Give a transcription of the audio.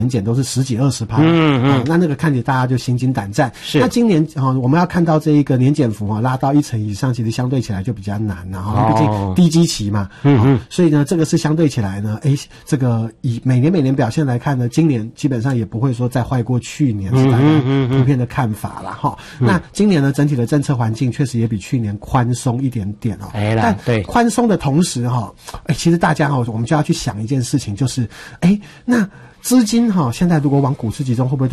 年减都是10几20%，那个看起来大家就心惊胆战。 是， 那今年我们要看到这一个年减幅拉到1成以上，其实相对起来就比较难了毕竟低基期嘛，所以呢，这个是相对起来呢，这个以每年表现来看呢，今年基本上也不会说再坏过去年，是大家普遍的看法啦那今年呢，整体的政策环境确实也比去年宽松一点点但对， 宽松的同时其实大家我们就要去想一件事情，就是那资金现在如果往股市集中，会不会